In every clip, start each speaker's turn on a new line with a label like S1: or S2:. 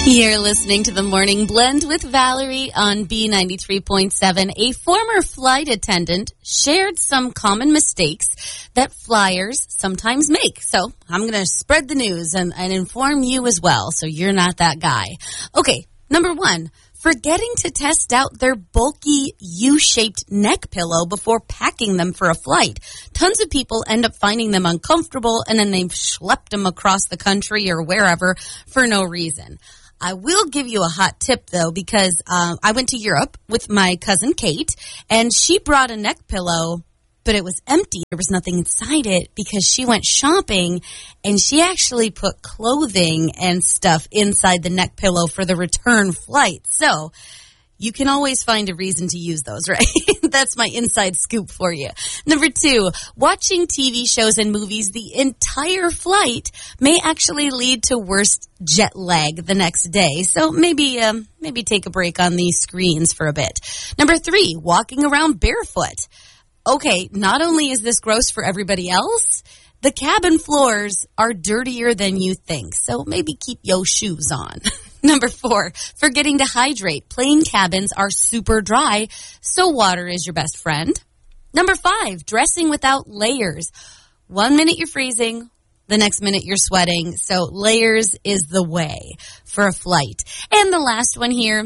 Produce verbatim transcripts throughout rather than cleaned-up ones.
S1: You're listening to the Morning Blend with Valerie on B ninety-three point seven. A former flight attendant shared some common mistakes that flyers sometimes make. So I'm going to spread the news and, and inform you as well, so you're not that guy. Okay, number one, forgetting to test out their bulky U-shaped neck pillow before packing them for a flight. Tons of people end up finding them uncomfortable, and then they've schlepped them across the country or wherever for no reason. I will give you a hot tip, though, because uh, I went to Europe with my cousin Kate, and she brought a neck pillow, but it was empty. There was nothing inside it because she went shopping, and she actually put clothing and stuff inside the neck pillow for the return flight. So you can always find a reason to use those, right? That's my inside scoop for you. Number two, watching T V shows and movies the entire flight may actually lead to worse jet lag the next day. So maybe um, maybe take a break on these screens for a bit. Number three, walking around barefoot. Okay, not only is this gross for everybody else, the cabin floors are dirtier than you think. So maybe keep your shoes on. Number four, forgetting to hydrate. Plane cabins are super dry, so water is your best friend. Number five, dressing without layers. One minute you're freezing, the next minute you're sweating, so layers is the way for a flight. And the last one here,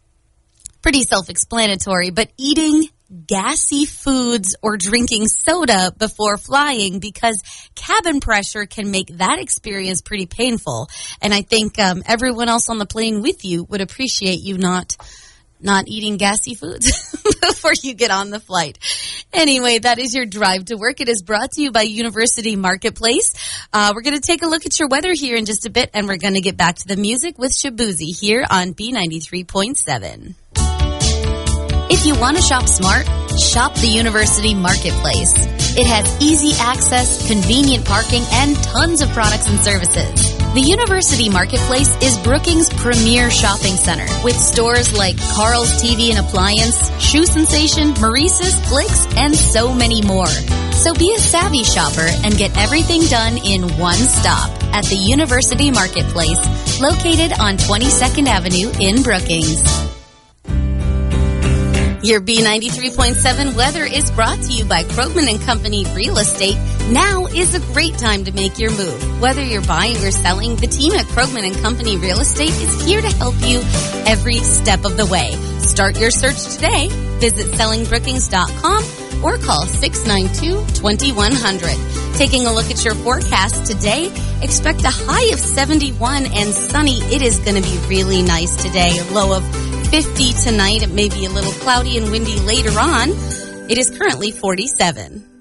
S1: pretty self-explanatory, but eating gassy foods or drinking soda before flying, because cabin pressure can make that experience pretty painful. And I think um, everyone else on the plane with you would appreciate you not not eating gassy foods before you get on the flight. Anyway, that is your drive to work. It is brought to you by University Marketplace. Uh, we're going to take a look at your weather here in just a bit, and we're going to get back to the music with Shabuzi here on B ninety-three point seven. If you want to shop smart, shop the University Marketplace. It has easy access, convenient parking, and tons of products and services. The University Marketplace is Brookings' premier shopping center, with stores like Carl's T V and Appliance, Shoe Sensation, Maurice's, Flicks, and so many more. So be a savvy shopper and get everything done in one stop at the University Marketplace, located on twenty-second Avenue in Brookings. Your B ninety-three point seven weather is brought to you by Krogman and Company Real Estate. Now is a great time to make your move. Whether you're buying or selling, the team at Krogman and Company Real Estate is here to help you every step of the way. Start your search today. Visit selling brookings dot com or call six nine two, two one zero zero. Taking a look at your forecast today, expect a high of seventy-one and sunny. It is going to be really nice today. A low of fifty tonight. It may be a little cloudy and windy later on. It is currently forty-seven.